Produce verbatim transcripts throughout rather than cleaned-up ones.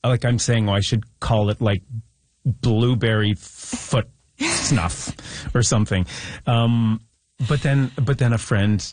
like I'm saying, oh, I should call it like blueberry foot snuff or something. Um, but then, but then a friend,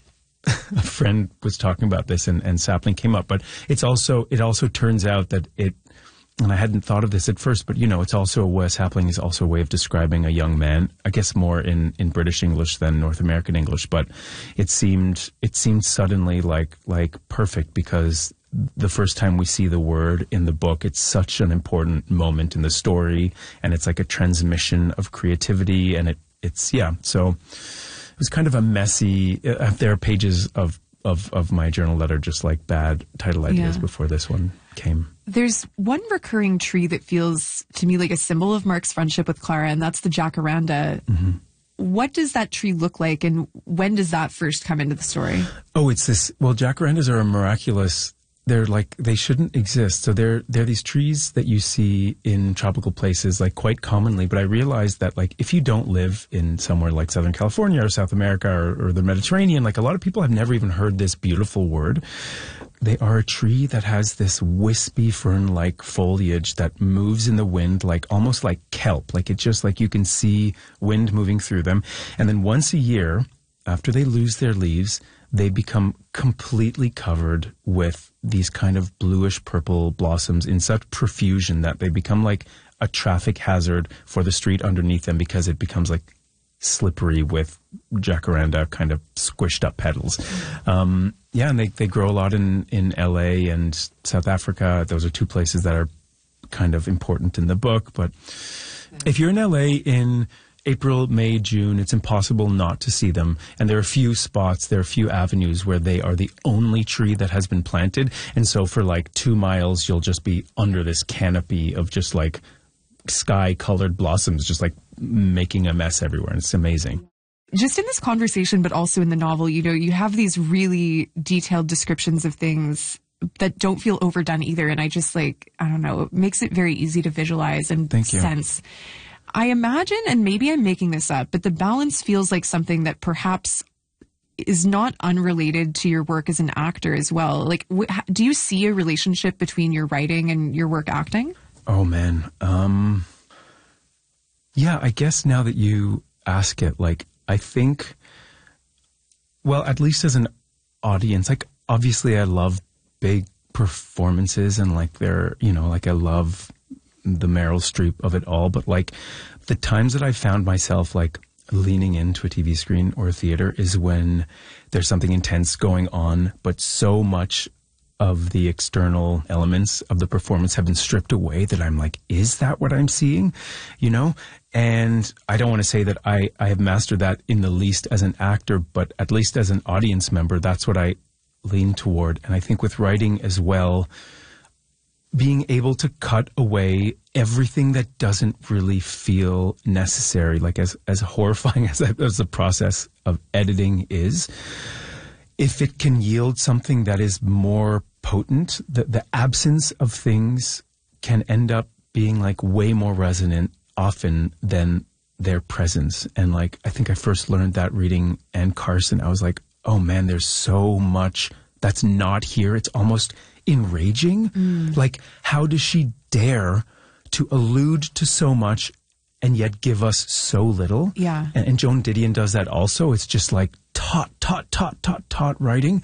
a friend was talking about this, and, and sapling came up. But it's also, it also turns out that it, and I hadn't thought of this at first, but you know, it's also a way, sapling is also a way of describing a young man. I guess more in, in British English than North American English. But it seemed, it seemed suddenly like, like perfect, because the first time we see the word in the book, it's such an important moment in the story, and it's like a transmission of creativity, and it, it's, yeah. So it was kind of a messy, uh, there are pages of, of, of my journal that are just like bad title ideas Yeah. before this one came. There's one recurring tree that feels to me like a symbol of Mark's friendship with Clara, and that's the jacaranda. Mm-hmm. What does that tree look like, and when does that first come into the story? Oh, it's this, well, jacarandas are a miraculous, they're like, they shouldn't exist. So they're, they're these trees that you see in tropical places, like quite commonly. But I realized that, like, if you don't live in somewhere like Southern California or South America or, or the Mediterranean, like a lot of people have never even heard this beautiful word. They are a tree that has this wispy fern-like foliage that moves in the wind, like almost like kelp. Like it's just like you can see wind moving through them. And then once a year, after they lose their leaves, they become completely covered with these kind of bluish purple blossoms in such profusion that they become like a traffic hazard for the street underneath them, because it becomes like slippery with jacaranda kind of squished up petals. Um, yeah, and they, they grow a lot in, in L A and South Africa. Those are two places that are kind of important in the book. But if you're in L A in April, May, June, it's impossible not to see them. And there are a few spots, there are a few avenues where they are the only tree that has been planted. And so for like two miles, you'll just be under this canopy of just like sky-colored blossoms, just like making a mess everywhere. And it's amazing. Just in this conversation, but also in the novel, you know, you have these really detailed descriptions of things that don't feel overdone either. And I just like, I don't know, it makes it very easy to visualize and Thank you. sense. I imagine, and maybe I'm making this up, but the balance feels like something that perhaps is not unrelated to your work as an actor as well. Like, wh- do you see a relationship between your writing and your work acting? Oh, man. Um, yeah, I guess now that you ask it, like, I think, well, at least as an audience, like, obviously I love big performances and, like, they're, you know, like, I love the Meryl Streep of it all, but like the times that I found myself like leaning into a T V screen or a theater is when there's something intense going on, but so much of the external elements of the performance have been stripped away that I'm like, is that what I'm seeing? You know? And I don't want to say that I, I have mastered that in the least as an actor, but at least as an audience member, that's what I lean toward. And I think with writing as well, being able to cut away everything that doesn't really feel necessary, like as, as horrifying as, as the process of editing is, if it can yield something that is more potent, the, the absence of things can end up being like way more resonant often than their presence. And like, I think I first learned that reading Anne Carson. I was like, oh man, there's so much that's not here. It's almost enraging. Mm. Like, how does she dare to allude to so much and yet give us so little? Yeah. And, and Joan Didion does that also. It's just like taut, taut, taut, taut, taut writing.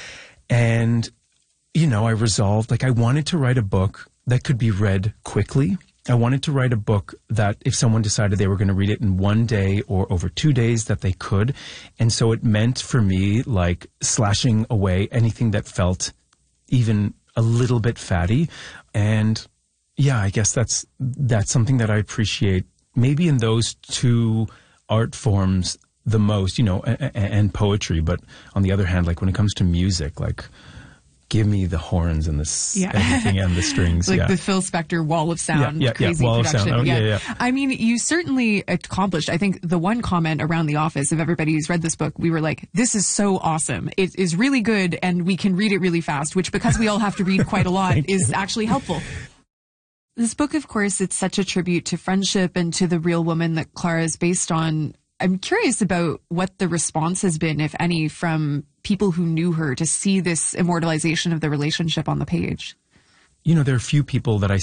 And, you know, I resolved, like, I wanted to write a book that could be read quickly. I wanted to write a book that if someone decided they were going to read it in one day or over two days, that they could. And so it meant for me, like, slashing away anything that felt even a little bit fatty. And yeah, I guess that's that's something that I appreciate maybe in those two art forms the most, you know, and, and poetry. But on the other hand, like when it comes to music, like give me the horns and the yeah. everything and the strings. Like yeah. the Phil Spector wall of sound, yeah, yeah, crazy yeah. Wall production. Of sound. Oh, yeah. Yeah, yeah. I mean, you certainly accomplished, I think the one comment around the office of everybody who's read this book, we were like, this is so awesome. It is really good and we can read it really fast, which because we all have to read quite a lot is actually helpful. This book, of course, it's such a tribute to friendship and to the real woman that Clara is based on. I'm curious about what the response has been, if any, from people who knew her to see this immortalization of the relationship on the page. You know, there are few people that I